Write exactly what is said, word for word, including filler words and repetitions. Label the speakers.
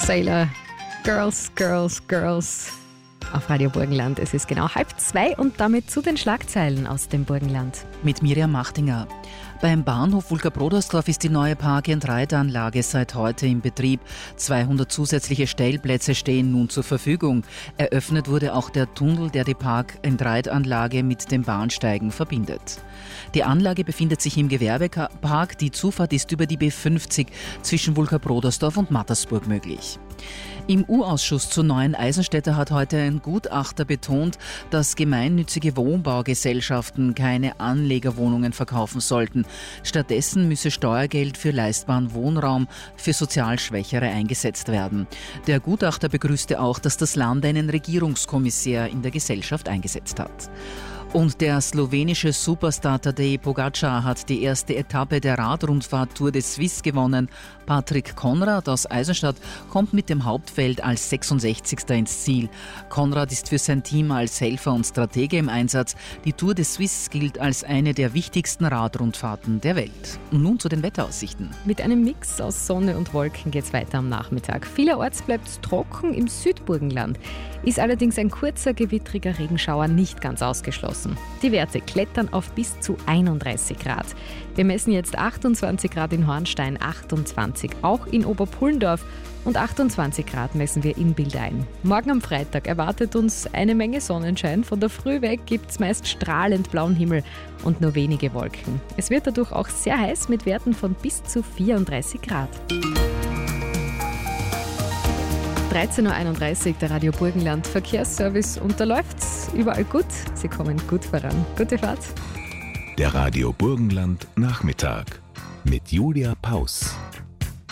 Speaker 1: Sailor. Girls, Girls, Girls. Auf Radio Burgenland. Es ist genau halb zwei und damit zu den Schlagzeilen aus dem Burgenland.
Speaker 2: Mit Miriam Machtinger. Beim Bahnhof Vulka-Brodersdorf ist die neue Park-and-Ride-Anlage seit heute in Betrieb. zweihundert zusätzliche Stellplätze stehen nun zur Verfügung. Eröffnet wurde auch der Tunnel, der die Park-and-Ride-Anlage mit den Bahnsteigen verbindet. Die Anlage befindet sich im Gewerbepark. Die Zufahrt ist über die B fünfzig zwischen Vulka-Brodersdorf und Mattersburg möglich. Im U-Ausschuss zur neuen Eisenstätte hat heute ein Gutachter betont, dass gemeinnützige Wohnbaugesellschaften keine Anlegerwohnungen verkaufen sollten. Stattdessen müsse Steuergeld für leistbaren Wohnraum für sozial Schwächere eingesetzt werden. Der Gutachter begrüßte auch, dass das Land einen Regierungskommissär in der Gesellschaft eingesetzt hat. Und der slowenische Superstar Tadej Pogačar hat die erste Etappe der Radrundfahrt Tour de Suisse gewonnen. Patrick Konrad aus Eisenstadt kommt mit dem Hauptfeld als sechsundsechzigster ins Ziel. Konrad ist für sein Team als Helfer und Stratege im Einsatz. Die Tour de Suisse gilt als eine der wichtigsten Radrundfahrten der Welt. Und nun zu den Wetteraussichten.
Speaker 1: Mit einem Mix aus Sonne und Wolken geht es weiter am Nachmittag. Vielerorts bleibt es trocken im Südburgenland. Ist allerdings ein kurzer, gewittriger Regenschauer nicht ganz ausgeschlossen. Die Werte klettern auf bis zu einunddreißig Grad. Wir messen jetzt achtundzwanzig Grad in Hornstein, achtundzwanzig auch in Oberpullendorf und achtundzwanzig Grad messen wir in Bildein. Morgen am Freitag erwartet uns eine Menge Sonnenschein. Von der Früh weg gibt es meist strahlend blauen Himmel und nur wenige Wolken. Es wird dadurch auch sehr heiß mit Werten von bis zu vierunddreißig Grad. dreizehn Uhr einunddreißig, der Radio Burgenland Verkehrsservice, und da läuft's überall gut. Sie kommen gut voran. Gute Fahrt.
Speaker 3: Der Radio Burgenland Nachmittag mit Julia Paus.